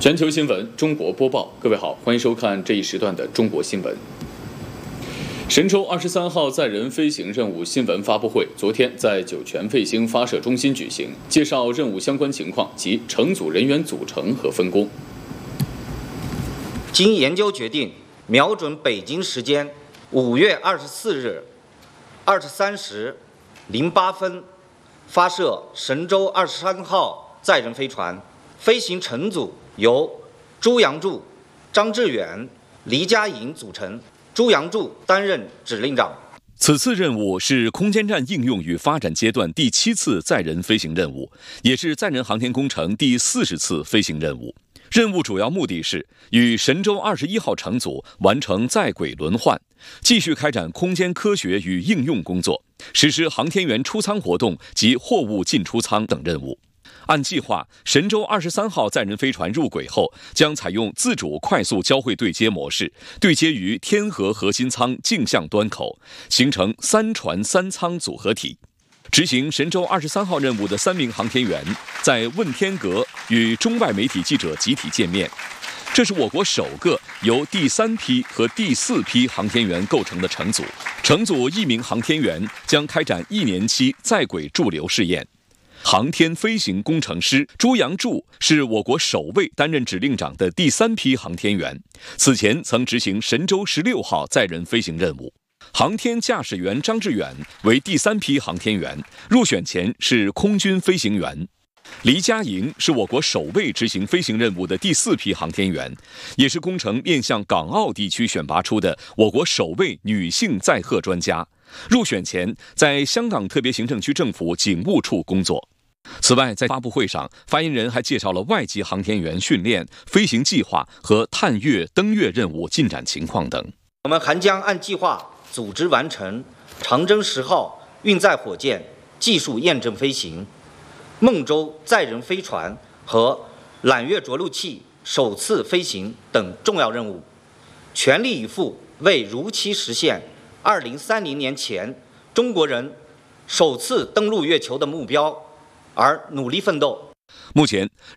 全球新闻，中国播报。各位好，欢迎收看这一时段的中国新闻。神舟23号载人飞行任务新闻发布会昨天在酒泉卫星发射中心举行，介绍任务相关情况及乘组人员组成和分工。 经研究决定，瞄准北京时间5月24日23时08分发射神舟23号载人飞船，飞行乘组由朱杨柱、张志远、黎佳颖组成，朱杨柱担任指令长。 此次任务是空间站应用与发展阶段第7次载人飞行任务，也是载人航天工程第40次飞行任务。任务主要目的是与神舟21号乘组完成在轨轮换，继续开展空间科学与应用工作，实施航天员出舱活动及货物进出舱等任务。按计划，神舟23号载人飞船入轨后，将采用自主快速交会对接模式，对接于天河核心舱径向端口，形成3船3舱组合体。执行神舟23号任务的3名航天员在问天阁与中外媒体记者集体见面。这是我国首个由第3批和第4批航天员构成的乘组。乘组1名航天员将开展1年期在轨驻留试验。航天飞行工程师朱杨柱是我国首位担任指令长的第3批航天员，此前曾执行神舟16号载人飞行任务。航天驾驶员张志远为第3批航天员，入选前是空军飞行员。黎佳颖是我国首位执行飞行任务的第4批航天员，也是工程面向港澳地区选拔出的我国首位女性载荷专家。入选前在香港特别行政区政府警务处工作。此外，在发布会上，发言人还介绍了外籍航天员训练、飞行计划和探月、登月任务进展情况等。 我们还将按计划组织完成长征10号运载火箭技术验证飞行、孟舟载人飞船和揽月着陆器首次飞行等重要任务，全力以赴为如期实现2030年前中国人首次登陆月球的目标而努力奋斗。 目前，